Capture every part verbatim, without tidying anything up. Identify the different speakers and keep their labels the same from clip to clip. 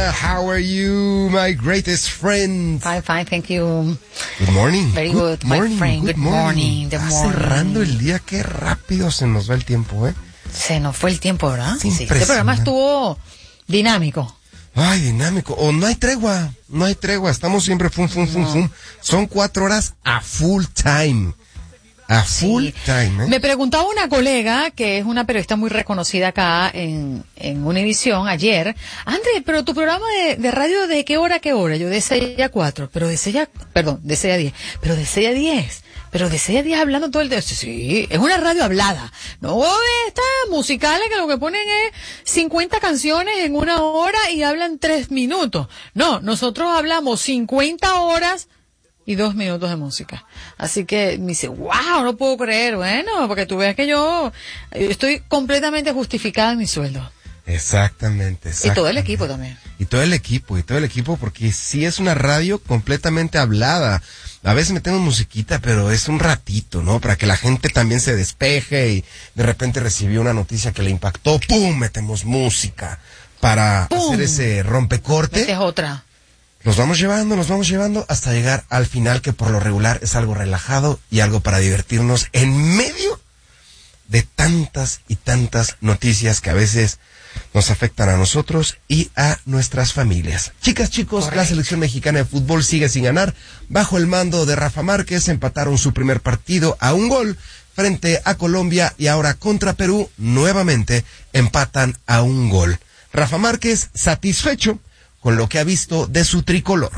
Speaker 1: Andreina, how are you, my greatest friend?
Speaker 2: Fine, fine, thank you.
Speaker 1: Good morning.
Speaker 2: Very
Speaker 1: good,
Speaker 2: good, my
Speaker 1: morning,
Speaker 2: friend.
Speaker 1: Good
Speaker 2: Good morning.
Speaker 1: morning.
Speaker 2: Good
Speaker 1: Está
Speaker 2: morning.
Speaker 1: cerrando el día, qué rápido se nos va el tiempo, ¿eh?
Speaker 2: Se nos fue el tiempo, ¿verdad?
Speaker 1: Es
Speaker 2: Sí, este
Speaker 1: impresionante.
Speaker 2: programa estuvo dinámico.
Speaker 1: Ay, dinámico. O no hay tregua, no hay tregua. Estamos siempre fum, fum, fum,
Speaker 2: No.
Speaker 1: fum. Son cuatro horas a full time. A full
Speaker 2: Sí.
Speaker 1: time, ¿eh?
Speaker 2: Me preguntaba una colega, que es una periodista muy reconocida acá en, en Univisión, ayer, André, pero tu programa de, de radio, ¿de qué hora a qué hora? Yo de seis a cuatro, pero de seis a, perdón, de seis a diez, pero de seis a diez, pero de seis a diez hablando todo el día. Sí, sí, es una radio hablada. No estas musicales que lo que ponen es cincuenta canciones en una hora y hablan tres minutos. No, nosotros hablamos cincuenta horas y dos minutos de música. Así que me dice, wow, no puedo creer. Bueno, porque tú veas que yo, yo estoy completamente justificada en mi sueldo.
Speaker 1: Exactamente, exactamente.
Speaker 2: Y todo el equipo también.
Speaker 1: Y todo el equipo, y todo el equipo, porque sí es una radio completamente hablada. A veces metemos musiquita, pero es un ratito, ¿no? Para que la gente también se despeje y de repente recibió una noticia que le impactó, ¡pum! Metemos música para
Speaker 2: ¡Pum!
Speaker 1: hacer ese rompecorte.
Speaker 2: Esta es otra.
Speaker 1: Nos vamos llevando, nos vamos llevando hasta llegar al final, que por lo regular es algo relajado y algo para divertirnos en medio de tantas y tantas noticias que a veces nos afectan a nosotros y a nuestras familias. Chicas, chicos,
Speaker 2: Correcto.
Speaker 1: la selección mexicana de fútbol sigue sin ganar. Bajo el mando de Rafa Márquez empataron su primer partido a un gol frente a Colombia y ahora contra Perú nuevamente empatan a un gol. Rafa Márquez satisfecho con lo que ha visto de su tricolor.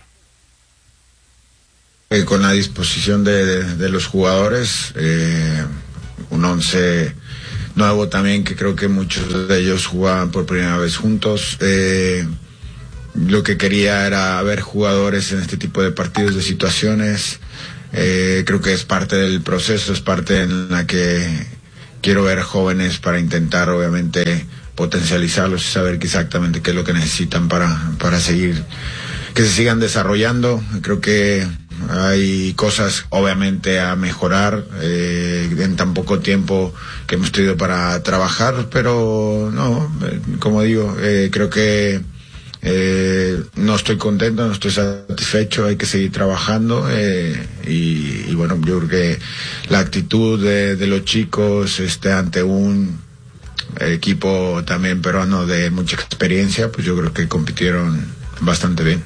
Speaker 3: Eh, con la disposición de, de, de los jugadores, eh, un once nuevo también, que creo que muchos de ellos jugaban por primera vez juntos. Eh, lo que quería era ver jugadores en este tipo de partidos, de situaciones. Eh, creo que es parte del proceso, es parte en la que quiero ver jóvenes para intentar, obviamente, potencializarlos y saber que exactamente qué es lo que necesitan para, para seguir, que se sigan desarrollando. Creo que hay cosas obviamente a mejorar eh, en tan poco tiempo que hemos tenido para trabajar, pero no, eh, como digo, eh, creo que eh, no estoy contento, no estoy satisfecho, hay que seguir trabajando eh, y, y bueno, yo creo que la actitud de, de los chicos este, ante un equipo también peruano de mucha experiencia, pues yo creo que compitieron bastante bien.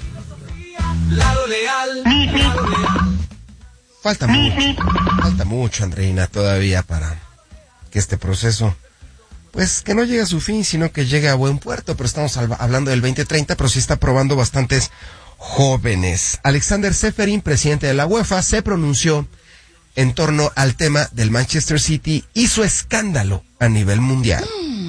Speaker 1: Falta mucho, falta mucho, Andreina, todavía para que este proceso, pues que no llegue a su fin, sino que llegue a buen puerto, pero estamos al- hablando del veinte treinta, pero sí está probando bastantes jóvenes. Alexander Ceferin, presidente de la UEFA, se pronunció en torno al tema del Manchester City y su escándalo a nivel mundial.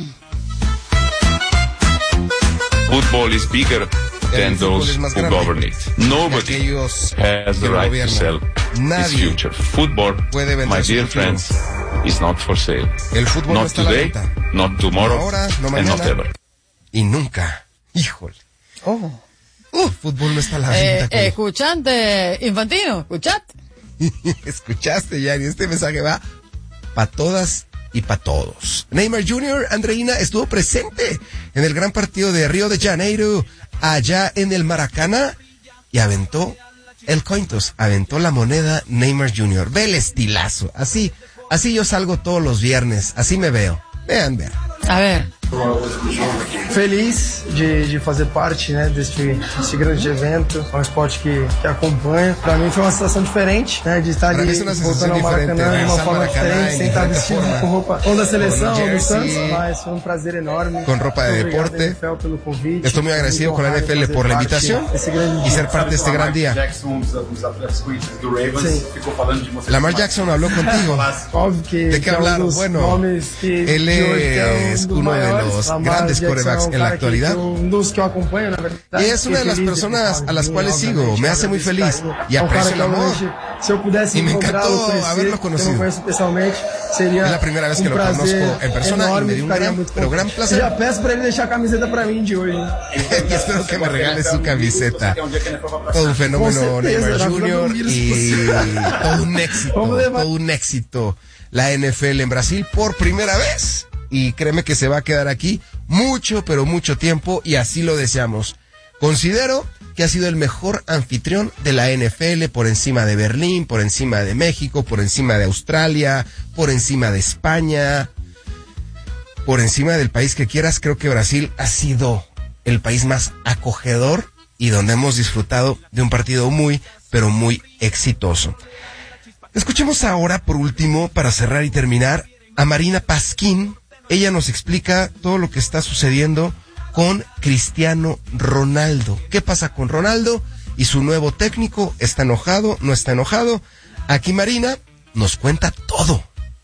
Speaker 4: Football is bigger
Speaker 1: El
Speaker 4: than
Speaker 1: fútbol
Speaker 4: those
Speaker 1: es más
Speaker 4: who
Speaker 1: grande
Speaker 4: govern it.
Speaker 1: que
Speaker 4: Nobody
Speaker 1: aquellos
Speaker 4: has
Speaker 1: que
Speaker 4: the
Speaker 1: lo
Speaker 4: right to
Speaker 1: gobiernan.
Speaker 4: sell its
Speaker 1: Nadie
Speaker 4: future. Football,
Speaker 1: puede vender
Speaker 4: my
Speaker 1: su
Speaker 4: dear
Speaker 1: futuro.
Speaker 4: friends, is not for sale.
Speaker 1: El fútbol no
Speaker 4: Not
Speaker 1: está a la
Speaker 4: today,
Speaker 1: venta.
Speaker 4: not tomorrow,
Speaker 1: No ahora, no
Speaker 4: and not
Speaker 1: mañana.
Speaker 4: ever.
Speaker 1: Y nunca. Híjole.
Speaker 2: Oh.
Speaker 1: El fútbol no está a la
Speaker 2: Eh,
Speaker 1: venta.
Speaker 2: eh, escuchante, Infantino, escuchate.
Speaker 1: Escuchaste, Yari, este mensaje va para todas y para todos. Neymar junior, Andreina, estuvo presente en el gran partido de Río de Janeiro, allá en el Maracaná, y aventó el cointos, aventó la moneda Neymar junior Ve el estilazo, así, así yo salgo todos los viernes, así me veo. Vean, vean.
Speaker 2: A ver.
Speaker 5: Feliz de, de fazer parte, né, desse, desse grande evento, é um esporte que, que acompanha. Para mim foi uma situação diferente, né, de estar
Speaker 1: Pra
Speaker 5: ali
Speaker 1: mí es una sensación
Speaker 5: voltando ao Maracanã
Speaker 1: diferente,
Speaker 5: de uma
Speaker 1: regresar
Speaker 5: forma
Speaker 1: al Maracaná
Speaker 5: diferente,
Speaker 1: en
Speaker 5: sem estar
Speaker 1: diferente
Speaker 5: vestido
Speaker 1: forma.
Speaker 5: com roupa ou da seleção,
Speaker 1: Con
Speaker 5: ou do
Speaker 1: jersey,
Speaker 5: Santos, mas foi um prazer enorme.
Speaker 1: con ropa de
Speaker 5: Muito obrigado,
Speaker 1: deporte.
Speaker 5: N F L, pelo convite.
Speaker 1: Estoy muy agradecido
Speaker 5: Muito
Speaker 1: con la
Speaker 5: honrado
Speaker 1: N F L
Speaker 5: de
Speaker 1: por la
Speaker 5: fazer
Speaker 1: invitación
Speaker 5: parte desse grande
Speaker 1: y
Speaker 5: dia.
Speaker 1: ser parte de este gran día.
Speaker 6: Jackson, um dos, um dos atletas queridos do Ravens,
Speaker 5: Sim.
Speaker 6: ficou falando de você.
Speaker 1: Lamar Jackson habló contigo.
Speaker 5: Óbvio que,
Speaker 1: ¿De qué
Speaker 5: que é um
Speaker 1: hablaron?
Speaker 5: dos
Speaker 1: Bueno,
Speaker 5: nomes que,
Speaker 1: él
Speaker 5: que hoje é
Speaker 1: es
Speaker 5: um dos
Speaker 1: uno de
Speaker 5: maiores.
Speaker 1: los
Speaker 5: Lamar
Speaker 1: grandes
Speaker 5: Jackson
Speaker 1: quarterbacks
Speaker 5: é um
Speaker 1: en la
Speaker 5: cara que-
Speaker 1: actualidad.
Speaker 5: que um dos que eu acompanho, na verdade.
Speaker 1: Y es una de las personas a las cuales sigo, me hace muy feliz y aprecio el amor.
Speaker 5: Se eu pudesse
Speaker 1: Y me
Speaker 5: encontrá-lo,
Speaker 1: encantó
Speaker 5: conhecer,
Speaker 1: haberlo
Speaker 5: que eu
Speaker 1: conocido.
Speaker 5: não conheço pessoalmente, seria
Speaker 1: Es la primera vez que
Speaker 5: um
Speaker 1: lo
Speaker 5: prazer
Speaker 1: conozco en persona y
Speaker 5: enorme,
Speaker 1: me dio un
Speaker 5: ficaria
Speaker 1: gran,
Speaker 5: muito
Speaker 1: pero gran
Speaker 5: contente.
Speaker 1: placer.
Speaker 5: Já peço para ele deixar a camiseta para mim de hoje.
Speaker 1: Y espero que me regale su camiseta. Todo un fenómeno
Speaker 5: Con certeza,
Speaker 1: Neymar
Speaker 5: la
Speaker 1: junior
Speaker 5: verdad,
Speaker 1: y todo un éxito,
Speaker 5: Vamos a ver.
Speaker 1: todo un éxito. La N F L en Brasil por primera vez y créeme que se va a quedar aquí mucho, pero mucho tiempo, y así lo deseamos. Considero que ha sido el mejor anfitrión de la N F L, por encima de Berlín, por encima de México, por encima de Australia, por encima de España, por encima del país que quieras. Creo que Brasil ha sido el país más acogedor y donde hemos disfrutado de un partido muy, pero muy exitoso. Escuchemos ahora, por último, para cerrar y terminar, a Marina Pasquín. Ella nos explica todo lo que está sucediendo con Cristiano Ronaldo. ¿Qué pasa con Ronaldo y su nuevo técnico? ¿Está enojado? ¿No está enojado? Aquí Marina nos cuenta todo.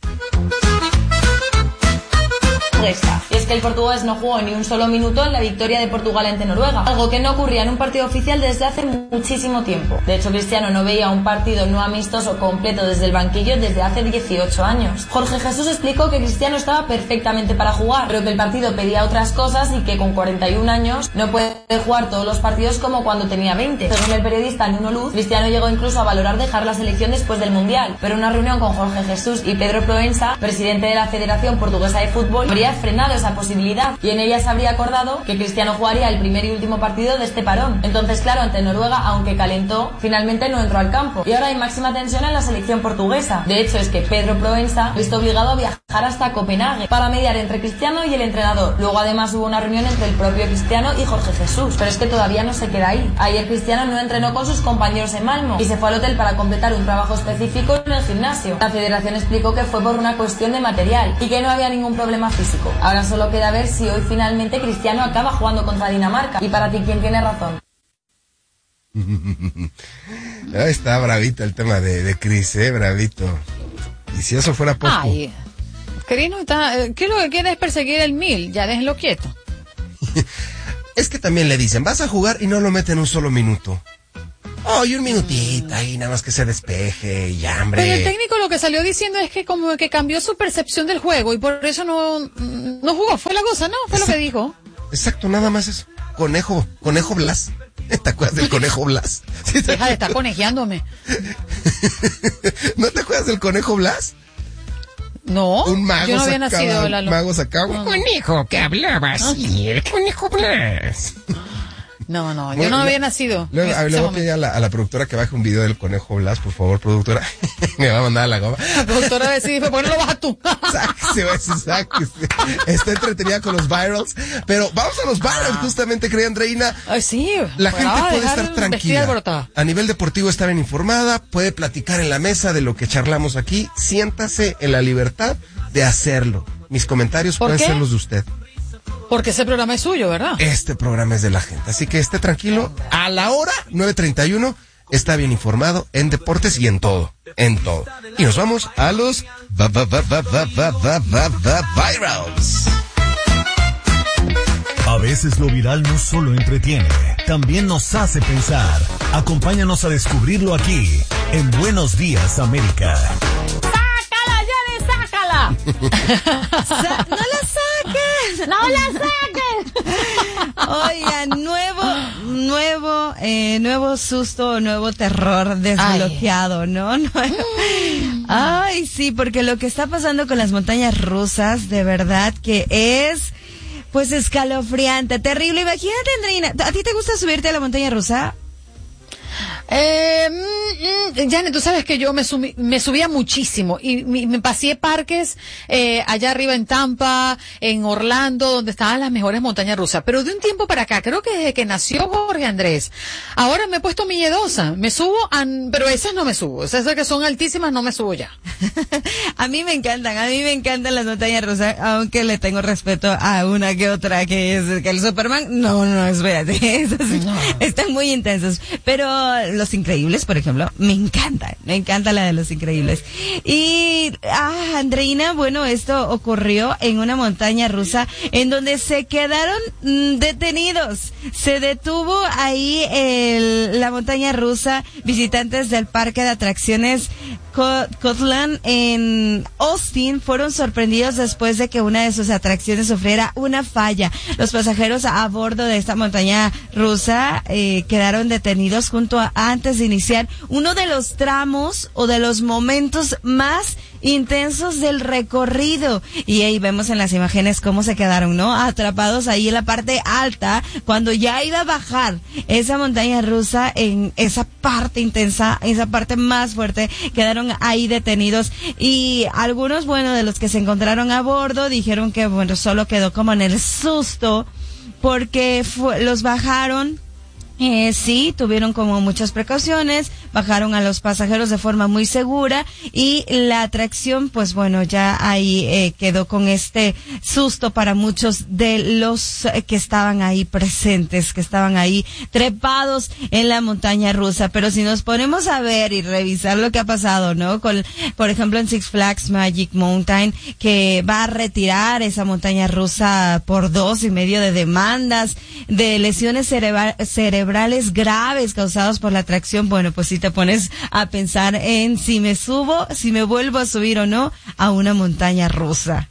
Speaker 7: Y es que el portugués no jugó ni un solo minuto en la victoria de Portugal ante Noruega, algo que no ocurría en un partido oficial desde hace muchísimo tiempo. De hecho, Cristiano no veía un partido no amistoso completo desde el banquillo desde hace dieciocho años. Jorge Jesús explicó que Cristiano estaba perfectamente para jugar, pero que el partido pedía otras cosas y que con cuarenta y un años no puede jugar todos los partidos como cuando tenía veinte. Según el periodista Nuno Luz, Cristiano llegó incluso a valorar dejar la selección después del Mundial, pero una reunión con Jorge Jesús y Pedro Proença, presidente de la Federación Portuguesa de Fútbol, habría frenado esa posibilidad, y en ella se habría acordado que Cristiano jugaría el primer y último partido de este parón. Entonces, claro, ante Noruega, aunque calentó, finalmente no entró al campo, y ahora hay máxima tensión en la selección portuguesa. De hecho, es que Pedro Proença está obligado a viajar hasta Copenhague para mediar entre Cristiano y el entrenador. Luego, además, hubo una reunión entre el propio Cristiano y Jorge Jesús, pero es que todavía no se queda ahí. Ayer Cristiano no entrenó con sus compañeros en Malmo y se fue al hotel para completar un trabajo específico en el gimnasio. La federación explicó que fue por una cuestión de material y que no había ningún problema físico. Ahora solo queda ver si hoy finalmente Cristiano acaba jugando contra Dinamarca. Y para ti, ¿quién tiene razón?
Speaker 1: Está bravito el tema de, de Cris, eh, bravito. Y si eso fuera poco.
Speaker 2: Ay, Cris no está, ¿qué es lo que quiere? Es perseguir el mil, ya déjenlo quieto.
Speaker 1: Es que también le dicen, vas a jugar y no lo meten un solo minuto. Oh, y un minutito ahí, nada más que se despeje y hambre.
Speaker 2: Pero el técnico lo que salió diciendo es que como que cambió su percepción del juego y por eso no, no jugó. Fue la cosa, ¿no? Fue Exacto. Lo que dijo.
Speaker 1: Exacto, nada más eso. Conejo, Conejo Blas. ¿Te acuerdas del Conejo Blas? ¿Sí
Speaker 2: Deja de estar conejeándome.
Speaker 1: ¿No te acuerdas del Conejo Blas?
Speaker 2: No,
Speaker 1: un mago
Speaker 2: yo no había
Speaker 1: sacaba,
Speaker 2: nacido. La...
Speaker 1: mago sacaba un
Speaker 2: no.
Speaker 1: conejo que hablaba así, el Conejo Blas.
Speaker 2: No, no, yo
Speaker 1: bueno,
Speaker 2: no había
Speaker 1: le,
Speaker 2: nacido.
Speaker 1: Le, a, le voy a pedir a la, a la productora que baje un video del Conejo Blas, por favor, productora. Me va a mandar a la goma.
Speaker 2: La productora va a decir, ¿por qué no lo bajas tú?
Speaker 1: Sáquese, sáquese. Está entretenida con los virals. Pero vamos a los virals, justamente, cree Andreina.
Speaker 2: Ay, sí.
Speaker 1: La gente puede estar tranquila. A nivel deportivo está bien informada, puede platicar en la mesa de lo que charlamos aquí. Siéntase en la libertad de hacerlo. Mis comentarios pueden
Speaker 2: qué?
Speaker 1: ser los de usted.
Speaker 2: Porque ese programa es suyo, ¿verdad?
Speaker 1: Este programa es de la gente, así que esté tranquilo. A la hora nueve treinta y uno está bien informado en deportes y en todo, en todo. Y nos vamos a los va, va, va, va, va, va, va, va, va, virals.
Speaker 8: A veces lo viral no solo entretiene, también nos hace pensar. Acompáñanos a descubrirlo aquí, en Buenos Días, América.
Speaker 2: ¡Sácala, Jenny, sácala!
Speaker 9: Sa- ¡No la saques!
Speaker 2: ¡No la saques!
Speaker 9: Oiga, nuevo, nuevo, eh, nuevo susto, nuevo terror desbloqueado, Ay. ¿no? no Ay, sí, porque lo que está pasando con las montañas rusas, de verdad que es, pues, escalofriante, terrible. Imagínate, Andreina, ¿a ti te gusta subirte a la montaña rusa?
Speaker 2: Eh, mm, mm, Janet, tú sabes que yo me, subí, me subía muchísimo y me, me pasé parques eh, allá arriba en Tampa, en Orlando, donde estaban las mejores montañas rusas. Pero de un tiempo para acá, creo que desde que nació Jorge Andrés, ahora me he puesto miedosa. Me subo, a, pero esas no me subo. Esas que son altísimas no me subo ya.
Speaker 9: A mí me encantan, a mí me encantan las montañas rusas, aunque le tengo respeto a una que otra que es que el Superman. No, no, espérate, esas no. Están muy intensos. Pero Los Increíbles, por ejemplo, me encanta, me encanta la de Los Increíbles. Y, ah, Andreina, bueno, esto ocurrió en una montaña rusa en donde se quedaron mm, detenidos. Se detuvo ahí el, la montaña rusa, visitantes del parque de atracciones Cortland en Austin fueron sorprendidos después de que una de sus atracciones sufriera una falla. Los pasajeros a bordo de esta montaña rusa eh, quedaron detenidos junto a antes de iniciar uno de los tramos o de los momentos más intensos del recorrido. Y ahí vemos en las imágenes cómo se quedaron, ¿no? Atrapados ahí en la parte alta, cuando ya iba a bajar esa montaña rusa, en esa parte intensa, esa parte más fuerte, quedaron ahí detenidos. Y algunos, bueno, de los que se encontraron a bordo dijeron que, bueno, solo quedó como en el susto, porque fue, los bajaron. Eh, sí, tuvieron como muchas precauciones, bajaron a los pasajeros de forma muy segura y la atracción, pues bueno, ya ahí eh, quedó con este susto para muchos de los eh, que estaban ahí presentes, que estaban ahí trepados en la montaña rusa. Pero si nos ponemos a ver y revisar lo que ha pasado, ¿no? Con, por ejemplo, en Six Flags Magic Mountain, que va a retirar esa montaña rusa por dos y medio de demandas, de lesiones cerebra- cerebrales graves causados por la atracción. Bueno, pues si te pones a pensar en si me subo, si me vuelvo a subir o no a una montaña rusa.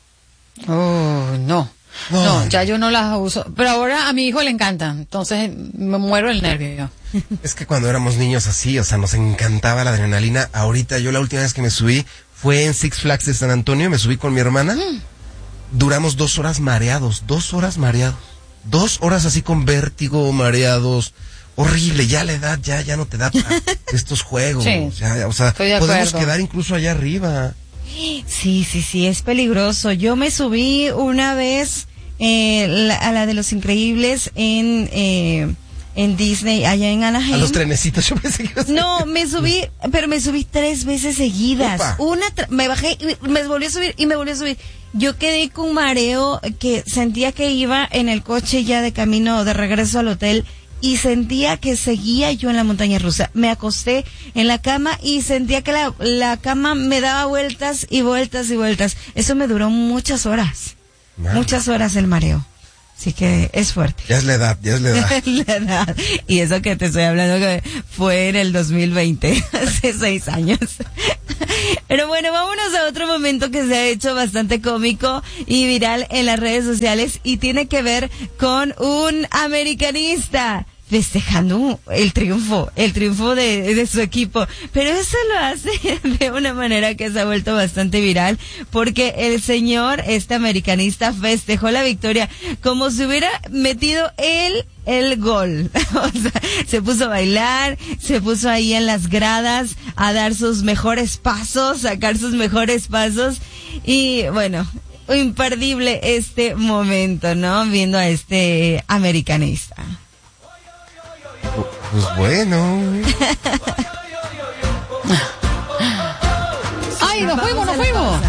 Speaker 2: Oh, no. No, no, ya yo no las uso. Pero ahora a mi hijo le encantan, entonces me muero el nervio.
Speaker 1: Es que cuando éramos niños así, o sea, nos encantaba la adrenalina. Ahorita yo la última vez que me subí fue en Six Flags de San Antonio, me subí con mi hermana. Mm. Duramos dos horas mareados, dos horas mareados. Dos horas así con vértigo, mareados, horrible, ya la edad ya, ya no te da para estos juegos. Sí, ya, o sea, podemos quedar incluso allá arriba.
Speaker 9: Sí, sí, sí, es peligroso. Yo me subí una vez eh, la, a la de Los Increíbles en... Eh, en Disney, allá en Anaheim.
Speaker 1: A los trenecitos, yo pensé que...
Speaker 9: No, me subí, pero me subí tres veces seguidas. Opa. Una, tra- me bajé, y me volví a subir y me volví a subir. Yo quedé con un mareo que sentía que iba en el coche ya de camino de regreso al hotel y sentía que seguía yo en la montaña rusa. Me acosté en la cama y sentía que la, la cama me daba vueltas y vueltas y vueltas. Eso me duró muchas horas. Man. Muchas horas el mareo. Así que es fuerte.
Speaker 1: Ya es la edad, ya es la edad.
Speaker 9: la edad. Y eso que te estoy hablando que fue en el dos mil veinte, hace seis años. Pero bueno, vámonos a otro momento que se ha hecho bastante cómico y viral en las redes sociales y tiene que ver con un americanista festejando el triunfo, el triunfo de, de su equipo. Pero eso lo hace de una manera que se ha vuelto bastante viral, porque el señor, este americanista, festejó la victoria como si hubiera metido él el gol. O sea, se puso a bailar, se puso ahí en las gradas a dar sus mejores pasos, sacar sus mejores pasos y bueno, imperdible este momento, ¿no? Viendo a este americanista.
Speaker 1: Pues bueno.
Speaker 2: Ay, nos fuimos, nos fuimos.